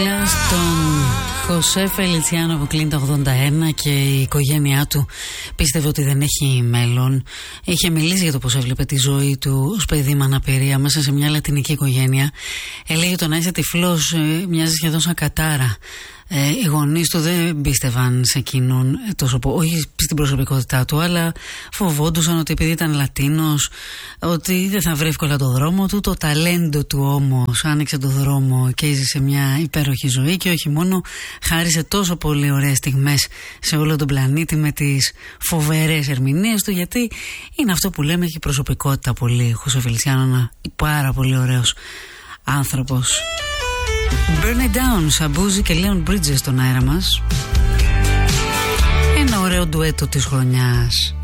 Στον Χωσέ Φελιτσιάνο που κλείνει το 81 και η οικογένειά του πίστευε ότι δεν έχει μέλλον. Είχε μιλήσει για το πώς έβλεπε τη ζωή του ως παιδί με αναπηρία μέσα σε μια λατινική οικογένεια. Έλεγε το να είσαι τυφλός μοιάζει σχεδόν σαν κατάρα. Οι γονείς του δεν πίστευαν σε εκείνον τόσο, όχι στην προσωπικότητά του, αλλά φοβόντουσαν ότι επειδή ήταν Λατίνος ότι δεν θα βρει εύκολα το δρόμο του. Το ταλέντο του όμως άνοιξε το δρόμο και έζησε μια υπέροχη ζωή, και όχι μόνο, χάρισε τόσο πολύ ωραίες στιγμές σε όλο τον πλανήτη με τις φοβερές ερμηνείες του, γιατί είναι αυτό που λέμε, έχει προσωπικότητα πολύ. Χωσέ Φελιτσιάνο, ένα πάρα πολύ ωραίος άνθρωπος. Burn It Down, Σαμπούζη και Λέον Μπρίτζες στον αέρα μας. Ένα ωραίο ντουέτο της χρονιάς.